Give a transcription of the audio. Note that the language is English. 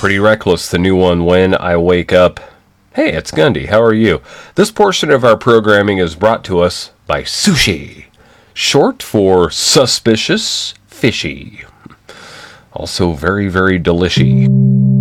Pretty Reckless, the new one, When I Wake Up. Hey, it's Gundy. How are you? This portion of our programming is brought to us by Sushi, short for Suspicious Fishy. Also very, very delicious.